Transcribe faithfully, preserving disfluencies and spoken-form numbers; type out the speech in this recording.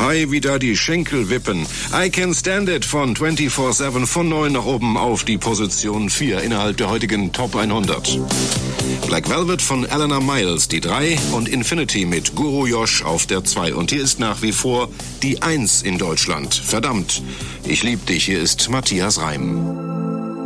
Hi, wieder die Schenkel wippen. I Can Stand It von vierundzwanzig sieben von neun nach oben auf die Position vier innerhalb der heutigen Top hundert. Black Velvet von Eleanor Miles die drei und Infinity mit Guru Josh auf der zwei. Und hier ist nach wie vor die eins in Deutschland. Verdammt, ich lieb dich. Hier ist Matthias Reim.